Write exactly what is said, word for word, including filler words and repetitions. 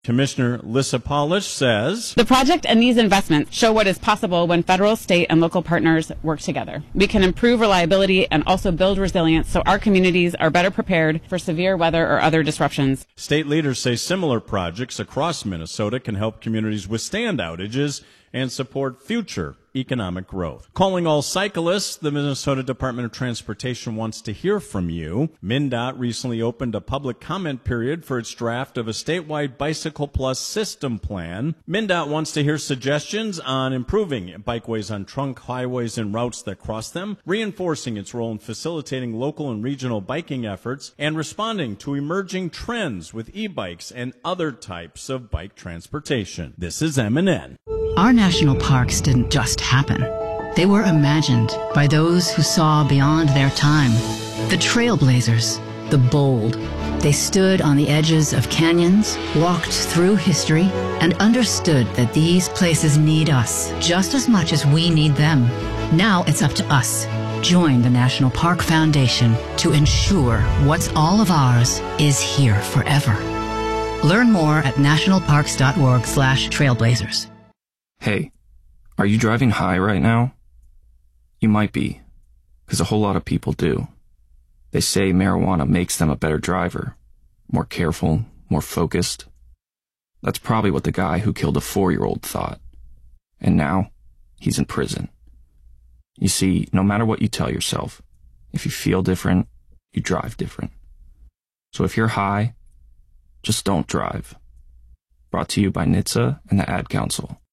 Commissioner Lissa Polish says, the project and these investments show what is possible when federal, state, and local partners work together. We can improve reliability and also build resilience so our communities are better prepared for severe weather or other disruptions. State leaders say similar projects across Minnesota can help communities withstand outages and support future economic growth. Calling all cyclists, the Minnesota Department of Transportation wants to hear from you. MnDOT recently opened a public comment period for its draft of a statewide Bicycle Plus system plan. MnDOT wants to hear suggestions on improving bikeways on trunk highways and routes that cross them, reinforcing its role in facilitating local and regional biking efforts, and responding to emerging trends with e-bikes and other types of bike transportation. This is M and N. Our national parks didn't just happen. They were imagined by those who saw beyond their time. The trailblazers, the bold. They stood on the edges of canyons, walked through history, and understood that these places need us just as much as we need them. Now it's up to us. Join the National Park Foundation to ensure what's all of ours is here forever. Learn more at nationalparks.org slash trailblazers. Hey, are you driving high right now? You might be, because a whole lot of people do. They say marijuana makes them a better driver, more careful, more focused. That's probably what the guy who killed a four-year-old thought. And now, he's in prison. You see, no matter what you tell yourself, if you feel different, you drive different. So if you're high, just don't drive. Brought to you by N H T S A and the Ad Council.